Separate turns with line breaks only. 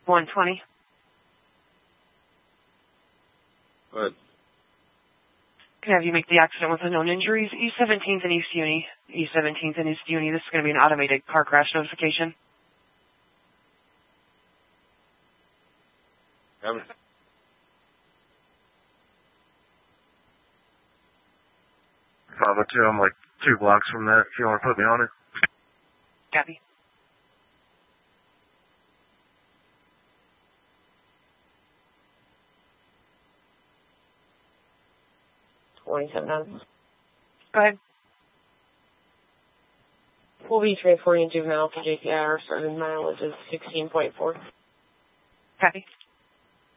120.
Go ahead.
Can I have you make the accident with unknown injuries? East 17th and East Uni. East 17th and East Uni. This is going to be an automated car crash notification.
Have it.
I'm like 2 blocks from that if you want to put me on it.
Copy. Go ahead.
We'll be transporting juvenile to JPR. Starting mileage is 16.4.
Copy.